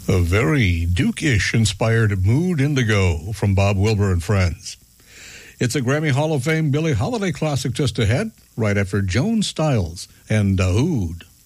A very Duke-ish inspired Mood Indigo from Bob Wilbur and Friends. It's a Grammy Hall of Fame Billie Holiday classic just ahead, right after Joan Styles and Dahoud.